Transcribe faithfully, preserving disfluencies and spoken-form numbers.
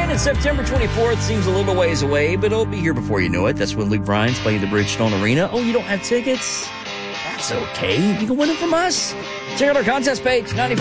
and September twenty-fourth seems a little ways away, but it'll be here before you know it. That's when Luke Bryan's playing the Bridgestone Arena. Oh, you don't have tickets? That's okay. You can win them from us. Check out our contest page, ninety-five